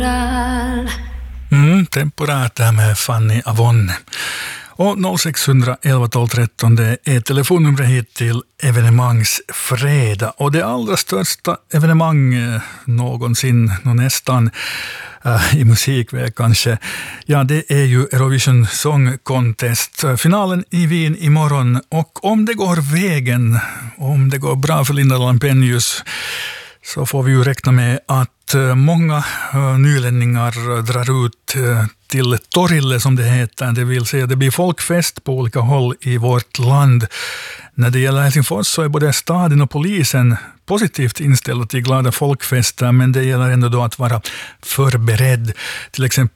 temporal. Temporärt där med Fanny Avonne. Och 0611 12 13 det är telefonnumret hit till evenemangsfredag. Och det allra största evenemang någonsin, nästan i musikväg kanske, ja det är ju Eurovision Song Contest. Finalen i Wien imorgon. Och om det går vägen, om det går bra för Linda Lampenius, så får vi ju räkna med att många nylänningar drar ut till Torille som det heter. Det vill säga det blir folkfest på olika håll i vårt land. När det gäller Helsingfors så är både staden och polisen positivt inställda till glada folkfester, men det gäller ändå då att vara förberedd. Till exempel